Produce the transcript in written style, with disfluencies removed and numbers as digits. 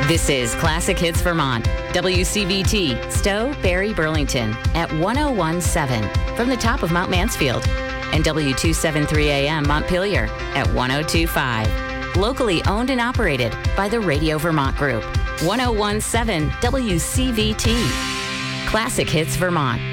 This is Classic Hits Vermont, WCVT, Stowe, Barrie, Burlington, at 1017 from the top of Mount Mansfield, and W273 AM Montpelier at 1025. Locally owned and operated by the Radio Vermont Group. 1017 WCVT. Classic Hits Vermont.